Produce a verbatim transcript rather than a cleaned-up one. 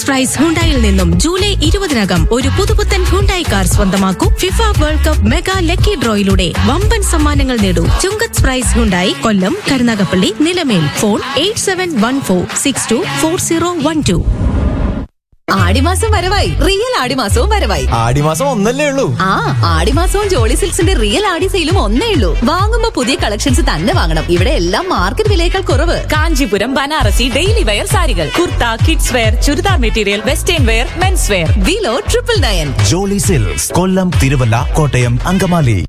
Price ഹുണ്ടായിൽ നിന്നും July ഇരുപതിനകം ഒരു പുതുപുത്തൻ ഹുണ്ടായി കാർ സ്വന്തമാക്കൂ. FIFA world cup mega lucky ഡ്രോയിലൂടെ വമ്പൻ സമ്മാനങ്ങൾ നേടൂ. ചുങ്കത്ത് price Hyundai, Kollam, Karunagappally, Nilamel. Phone eight seven one four six to four zero one two. ആടിമാസം വരവായി, റിയൽ ആടിമാസവും വരവായി. ആടിമാസം ഒന്നല്ലേ ഉള്ളൂ? ആ, ആടിമാസവും ജോളി സിൽക്സിന്റെ റിയൽ ആടി സെയിലും ഒന്നേ ഉള്ളൂ. വാങ്ങുമ്പോ പുതിയ കളക്ഷൻസ് തന്നെ വാങ്ങണം. ഇവിടെ എല്ലാം മാർക്കറ്റ് വിലയേക്കാൾ കുറവ്. കാഞ്ചീപുരം, ബനാറസി, ഡെയിലി വെയർ സാരികൾ, kurta, kids wear, churidar material, western wear, men's wear. Below triple nine. Jolly silks, കൊല്ലം, തിരുവല്ല, കോട്ടയം, അങ്കമാലി.